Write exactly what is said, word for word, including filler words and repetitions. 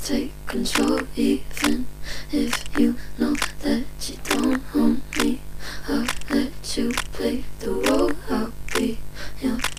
take control, even if you know that you don't own me. I'll let you play the role. I'll be your